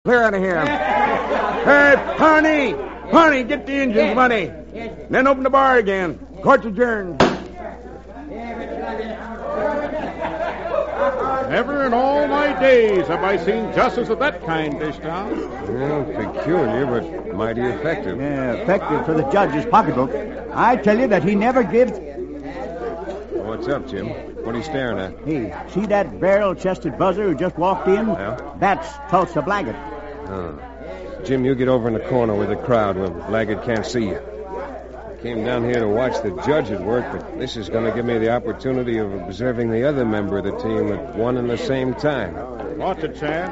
Clear out of here. Hey, Pawnee, get the engine's money. Then open the bar again. Court's adjourned. Never in all my days have I seen justice of that kind this town. Well, peculiar, but mighty effective. Yeah, effective for the judge's pocketbook. I tell you that he never gives... What's up, Jim? What are you staring at? Hey, see that barrel-chested buzzer who just walked in? Yeah? That's Tulsa Blaggett. Oh. Jim, you get over in the corner with the crowd where Blaggett can't see you. Came down here to watch the judge at work, but this is going to give me the opportunity of observing the other member of the team at one and the same time. Watch it, Chad.